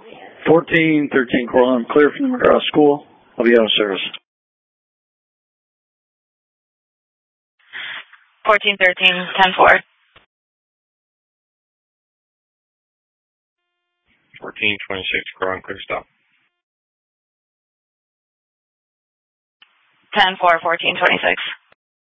1413 Coral, I'm clear from school. I'll be out of service. 1413, 10-4. 1426 Coral, clear stop. 10-4, 1426.